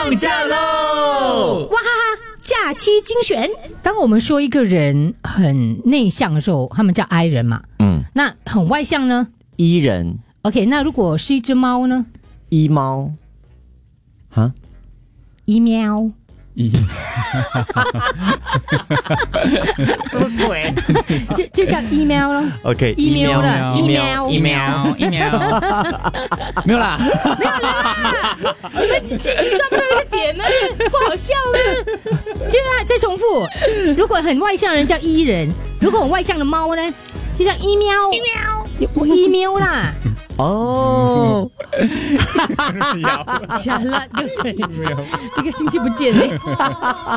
放假喽！ 哇哈哈！假期精选。当我们说一个人很内向的时候，他们叫 I 人嘛。那很外向呢 ？E 人。 OK， 那如果是一只猫呢 ？E 猫。哈 ？E 喵。 什么鬼？ 就叫 email 咯。 OK，email 了 ，email，没有啦， 你们抓不到那个点吗？不好笑吗？再重复。如果很外向的人叫 E 人，如果很外向的猫呢，就叫 email，email 啦。 哦， 假了，一个星期不见嘞。